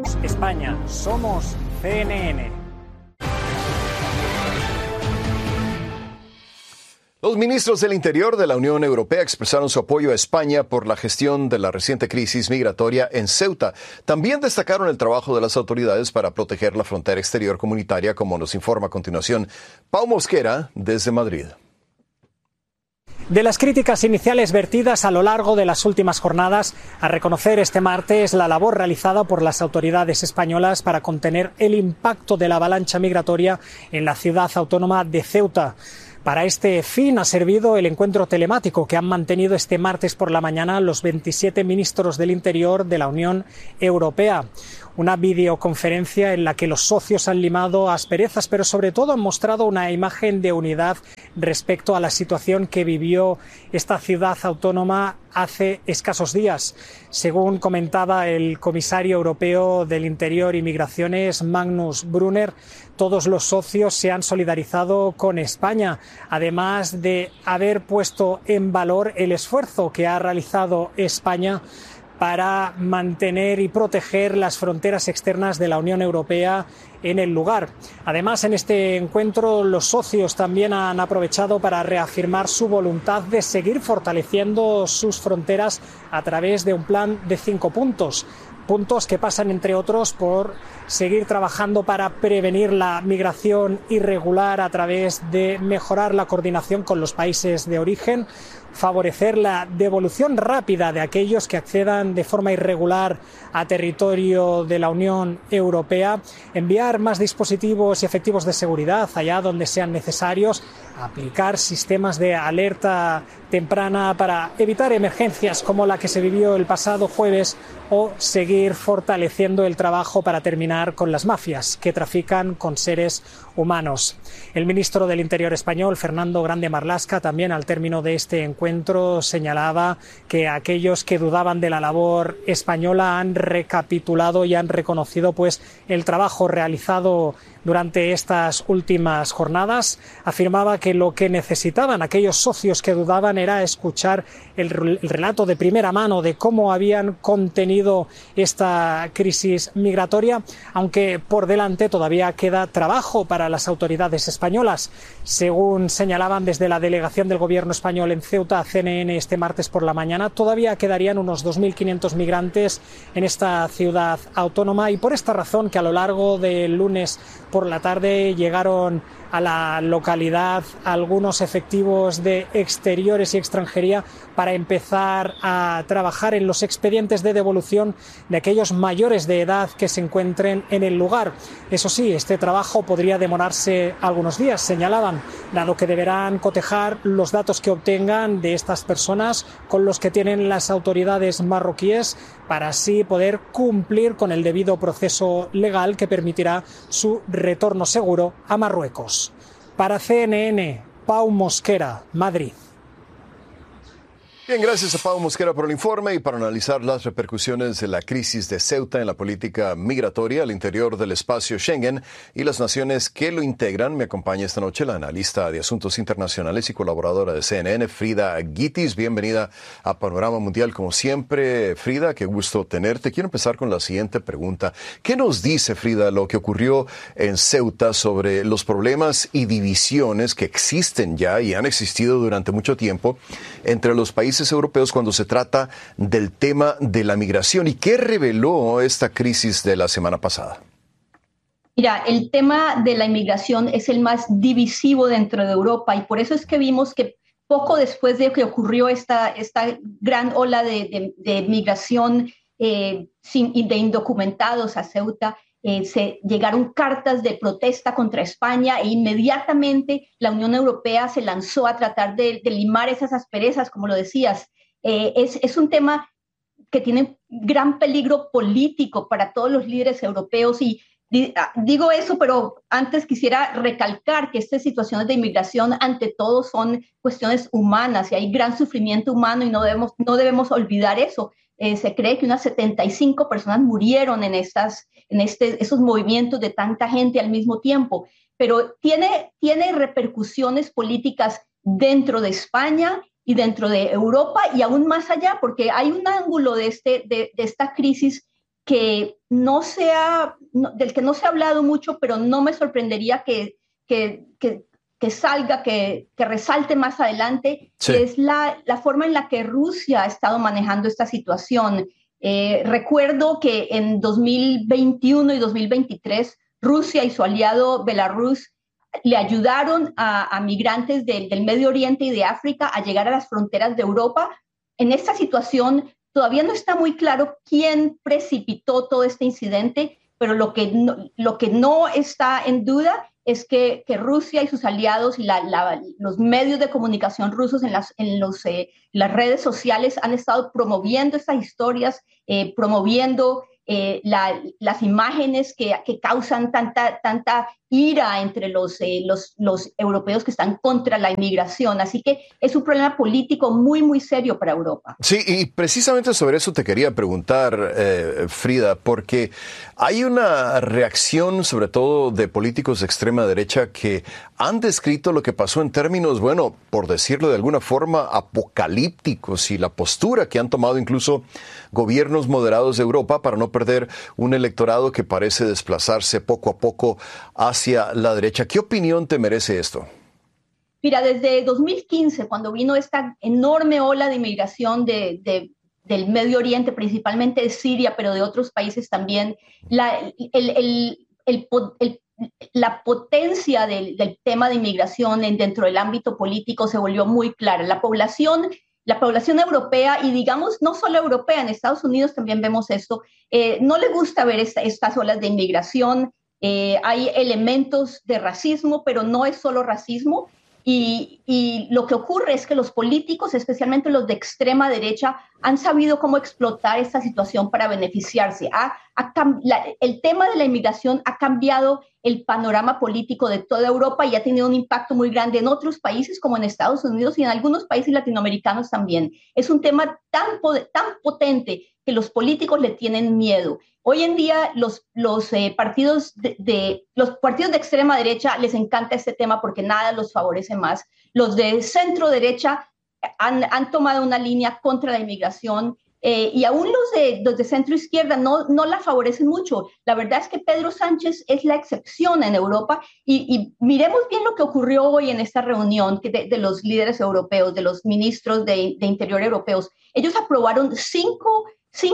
España, somos CNN. Los ministros del Interior de la Unión Europea expresaron su apoyo a España por la gestión de la reciente crisis migratoria en Ceuta. También destacaron el trabajo de las autoridades para proteger la frontera exterior comunitaria, como nos informa a continuación Pau Mosquera desde Madrid. De las críticas iniciales vertidas a lo largo de las últimas jornadas, a reconocer este martes la labor realizada por las autoridades españolas para contener el impacto de la avalancha migratoria en la ciudad autónoma de Ceuta. Para este fin ha servido el encuentro telemático que han mantenido este martes por la mañana los 27 ministros del Interior de la Unión Europea. Una videoconferencia en la que los socios han limado asperezas, pero sobre todo han mostrado una imagen de unidad respecto a la situación que vivió esta ciudad autónoma hace escasos días. Según comentaba el comisario europeo del Interior y Migraciones, Magnus Brunner, todos los socios se han solidarizado con España, además de haber puesto en valor el esfuerzo que ha realizado España para mantener y proteger las fronteras externas de la Unión Europea en el lugar. Además, en este encuentro, los socios también han aprovechado para reafirmar su voluntad de seguir fortaleciendo sus fronteras a través de un plan de 5 puntos. Puntos que pasan, entre otros, por seguir trabajando para prevenir la migración irregular a través de mejorar la coordinación con los países de origen, favorecer la devolución rápida de aquellos que accedan de forma irregular a territorio de la Unión Europea, enviar más dispositivos y efectivos de seguridad allá donde sean necesarios, aplicar sistemas de alerta temprana para evitar emergencias como la que se vivió el pasado jueves o seguir fortaleciendo el trabajo para terminar con las mafias que trafican con seres humanos. El ministro del Interior español, Fernando Grande Marlaska, también al término de este encuentro señalaba que aquellos que dudaban de la labor española han recapitulado y han reconocido el trabajo realizado durante estas últimas jornadas. Afirmaba que lo que necesitaban aquellos socios que dudaban era escuchar el relato de primera mano de cómo habían contenido esta crisis migratoria, aunque por delante todavía queda trabajo para las autoridades españolas. Según señalaban desde la delegación del Gobierno español en Ceuta a CNN este martes por la mañana, todavía quedarían unos 2.500 migrantes en esta ciudad autónoma, y por esta razón que a lo largo del lunes por la tarde llegaron a la localidad algunos efectivos de exteriores y extranjería para empezar a trabajar en los expedientes de devolución de aquellos mayores de edad que se encuentren en el lugar. Eso sí, este trabajo podría demorarse algunos días, señalaban, dado que deberán cotejar los datos que obtengan de estas personas con los que tienen las autoridades marroquíes para así poder cumplir con el debido proceso legal que permitirá su retorno seguro a Marruecos. Para CNN, Pau Mosquera, Madrid. Bien, gracias a Pau Mosquera por el informe y para analizar las repercusiones de la crisis de Ceuta en la política migratoria al interior del espacio Schengen y las naciones que lo integran. Me acompaña esta noche la analista de asuntos internacionales y colaboradora de CNN, Frida Guitis. Bienvenida a Panorama Mundial, como siempre. Frida, qué gusto tenerte. Quiero empezar con la siguiente pregunta. ¿Qué nos dice, Frida, lo que ocurrió en Ceuta sobre los problemas y divisiones que existen ya y han existido durante mucho tiempo entre los países europeos cuando se trata del tema de la migración? ¿Y qué reveló esta crisis de la semana pasada? Mira, el tema de la inmigración es el más divisivo dentro de Europa, y por eso es que vimos que poco después de que ocurrió esta gran ola de migración de indocumentados a Ceuta, se llegaron cartas de protesta contra España, e inmediatamente la Unión Europea se lanzó a tratar de limar esas asperezas, como lo decías. Es un tema que tiene gran peligro político para todos los líderes europeos, y digo eso, pero antes quisiera recalcar que estas situaciones de inmigración ante todo son cuestiones humanas y hay gran sufrimiento humano, y no debemos olvidar eso. Se cree que unas 75 personas murieron en esos movimientos de tanta gente al mismo tiempo, pero tiene repercusiones políticas dentro de España y dentro de Europa y aún más allá, porque hay un ángulo de esta crisis que del que no se ha hablado mucho, pero no me sorprendería que salga, que resalte más adelante, Sí. que es la forma en la que Rusia ha estado manejando esta situación. Recuerdo que en 2021 y 2023, Rusia y su aliado Belarus le ayudaron a migrantes del Medio Oriente y de África a llegar a las fronteras de Europa. En esta situación todavía no está muy claro quién precipitó todo este incidente, pero lo que no está en duda es que Rusia y sus aliados y los medios de comunicación rusos en las redes sociales han estado promoviendo estas historias, promoviendo las imágenes que causan tanta ira entre los europeos que están contra la inmigración. Así que es un problema político muy, muy serio para Europa. Sí, y precisamente sobre eso te quería preguntar, Frida, porque hay una reacción, sobre todo de políticos de extrema derecha, que han descrito lo que pasó en términos, bueno, por decirlo de alguna forma, apocalípticos, y la postura que han tomado incluso gobiernos moderados de Europa para no perder un electorado que parece desplazarse poco a poco hacia la derecha. ¿Qué opinión te merece esto? Mira, desde 2015, cuando vino esta enorme ola de inmigración del Medio Oriente, principalmente de Siria, pero de otros países también, la potencia del tema de inmigración dentro del ámbito político se volvió muy clara. La población europea, y digamos no solo europea, en Estados Unidos también vemos esto, no le gusta ver estas olas de inmigración. Hay elementos de racismo, pero no es solo racismo. Y lo que ocurre es que los políticos, especialmente los de extrema derecha, han sabido cómo explotar esta situación para beneficiarse. El tema de la inmigración ha cambiado el panorama político de toda Europa y ha tenido un impacto muy grande en otros países como en Estados Unidos y en algunos países latinoamericanos también. Es un tema tan potente que los políticos le tienen miedo. Hoy en día los partidos de extrema derecha les encanta este tema porque nada los favorece más. Los de centro derecha han tomado una línea contra la inmigración y aún los de centro izquierda no la favorecen mucho. La verdad es que Pedro Sánchez es la excepción en Europa y miremos bien lo que ocurrió hoy en esta reunión de los líderes europeos, de los ministros de Interior europeos. Ellos aprobaron cinco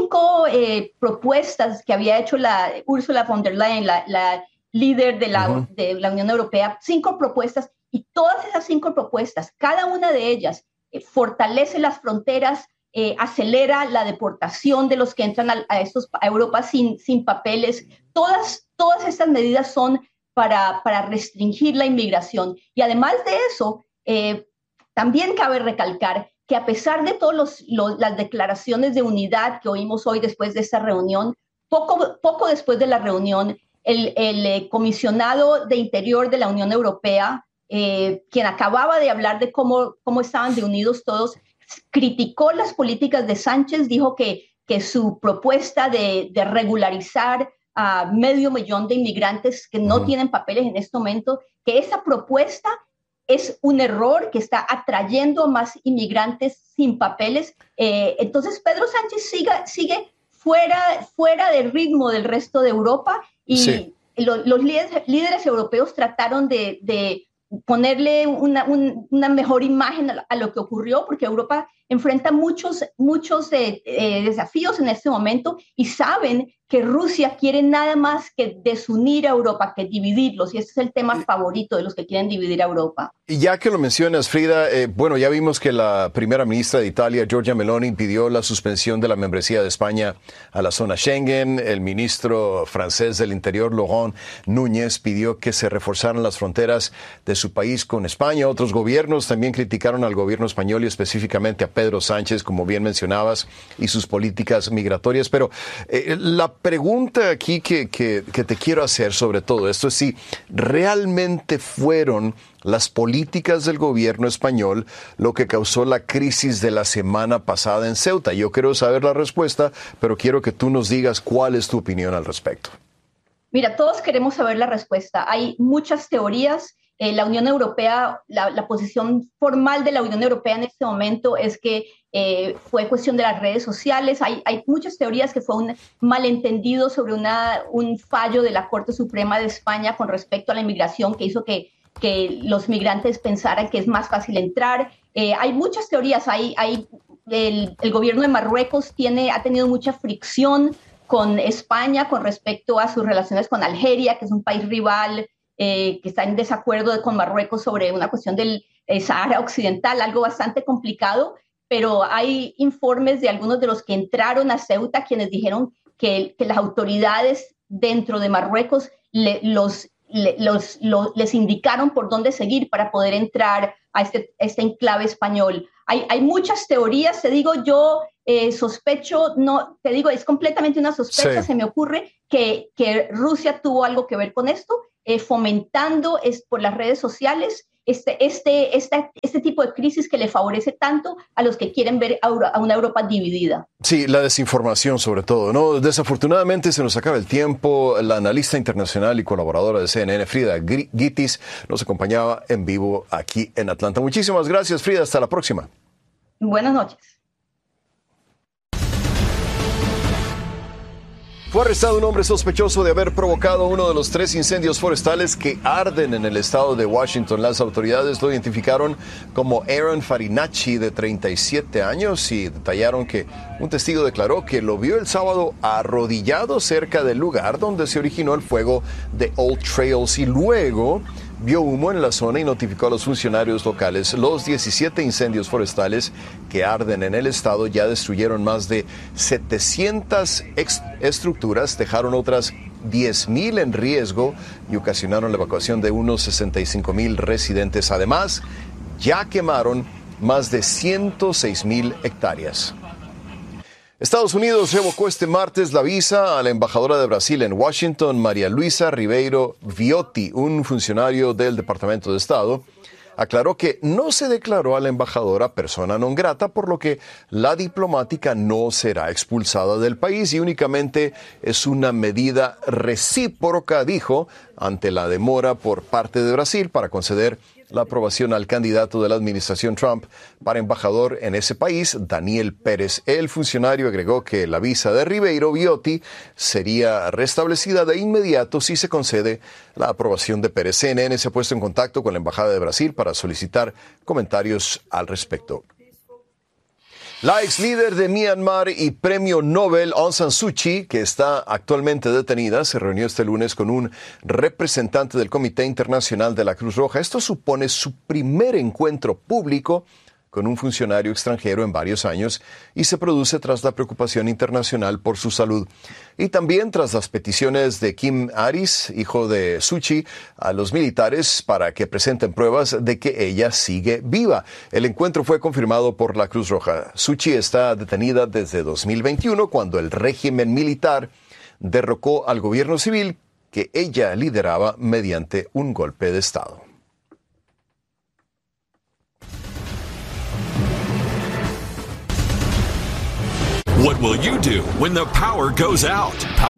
propuestas que había hecho la Ursula von der Leyen, la líder de la Unión Europea, 5 propuestas, y todas esas 5 propuestas, cada una de ellas fortalece las fronteras, acelera la deportación de los que entran a Europa sin papeles. Todas estas medidas son para restringir la inmigración. Y además de eso, también cabe recalcar que a pesar de todas las declaraciones de unidad que oímos hoy después de esta reunión, poco después de la reunión, el comisionado de Interior de la Unión Europea, quien acababa de hablar de cómo estaban de unidos todos, criticó las políticas de Sánchez, dijo que su propuesta de regularizar a 500,000 de inmigrantes que no tienen papeles en este momento, que esa propuesta es un error que está atrayendo a más inmigrantes sin papeles. Entonces Pedro Sánchez sigue fuera del ritmo del resto de Europa y sí. Los líderes europeos trataron de ponerle una mejor imagen a lo que ocurrió, porque Europa enfrenta muchos desafíos en este momento y saben que Rusia quiere nada más que desunir a Europa, que dividirlos, y ese es el tema favorito de los que quieren dividir a Europa. Y ya que lo mencionas, Frida, bueno, ya vimos que la primera ministra de Italia, Giorgia Meloni, pidió la suspensión de la membresía de España a la zona Schengen. El ministro francés del Interior, Laurent Núñez, pidió que se reforzaran las fronteras de su país con España. Otros gobiernos también criticaron al gobierno español y específicamente a Pedro Sánchez, como bien mencionabas, y sus políticas migratorias. Pero la pregunta aquí que te quiero hacer sobre todo esto es si realmente fueron las políticas del gobierno español lo que causó la crisis de la semana pasada en Ceuta. Yo quiero saber la respuesta, pero quiero que tú nos digas cuál es tu opinión al respecto. Mira, todos queremos saber la respuesta. Hay muchas teorías La Unión Europea, la posición formal de la Unión Europea en este momento es que fue cuestión de las redes sociales. Hay muchas teorías que fue un malentendido sobre un fallo de la Corte Suprema de España con respecto a la inmigración que hizo que los migrantes pensaran que es más fácil entrar. Hay muchas teorías. El gobierno de Marruecos ha tenido mucha fricción con España con respecto a sus relaciones con Algeria, que es un país rival que está en desacuerdo con Marruecos sobre una cuestión del Sahara Occidental, algo bastante complicado, pero hay informes de algunos de los que entraron a Ceuta quienes dijeron que las autoridades dentro de Marruecos les indicaron por dónde seguir para poder entrar a este enclave español. Hay muchas teorías, te digo, yo sospecho, no, te digo, es completamente una sospecha, sí. Se me ocurre que Rusia tuvo algo que ver con esto, fomentando por las redes sociales este tipo de crisis que le favorece tanto a los que quieren ver a una Europa dividida. Sí, la desinformación sobre todo, ¿no? Desafortunadamente se nos acaba el tiempo. La analista internacional y colaboradora de CNN, Frida Gitis, nos acompañaba en vivo aquí en Atlanta. Muchísimas gracias, Frida. Hasta la próxima. Buenas noches. Fue arrestado un hombre sospechoso de haber provocado uno de los 3 incendios forestales que arden en el estado de Washington. Las autoridades lo identificaron como Aaron Farinacci, de 37 años, y detallaron que un testigo declaró que lo vio el sábado arrodillado cerca del lugar donde se originó el fuego de Old Trails y luego vio humo en la zona y notificó a los funcionarios locales. Los 17 incendios forestales que arden en el estado ya destruyeron más de 700 estructuras, dejaron otras 10,000 en riesgo y ocasionaron la evacuación de unos 65,000 residentes. Además, ya quemaron más de 106,000 hectáreas. Estados Unidos revocó este martes la visa a la embajadora de Brasil en Washington, María Luisa Ribeiro Viotti. Un funcionario del Departamento de Estado aclaró que no se declaró a la embajadora persona non grata, por lo que la diplomática no será expulsada del país y únicamente es una medida recíproca, dijo, ante la demora por parte de Brasil para conceder la aprobación al candidato de la administración Trump para embajador en ese país, Daniel Pérez. El funcionario agregó que la visa de Ribeiro Viotti sería restablecida de inmediato si se concede la aprobación de Pérez. CNN se ha puesto en contacto con la Embajada de Brasil para solicitar comentarios al respecto. La ex líder de Myanmar y premio Nobel Aung San Suu Kyi, que está actualmente detenida, se reunió este lunes con un representante del Comité Internacional de la Cruz Roja. Esto supone su primer encuentro público con un funcionario extranjero en varios años y se produce tras la preocupación internacional por su salud. Y también tras las peticiones de Kim Aris, hijo de Suu Kyi, a los militares para que presenten pruebas de que ella sigue viva. El encuentro fue confirmado por la Cruz Roja. Suu Kyi está detenida desde 2021, cuando el régimen militar derrocó al gobierno civil que ella lideraba mediante un golpe de Estado. What will you do when the power goes out?